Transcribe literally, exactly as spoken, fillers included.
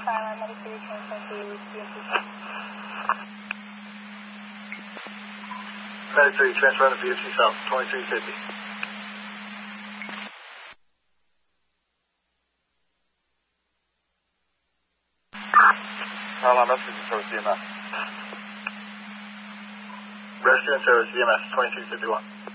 Skyline Medicaid transfer to C M C South. Medicaid transfer to B F C South, twenty-three fifty. Carolina Rescue Service C M S. Rescue and Service C M S, twenty-three fifty-one.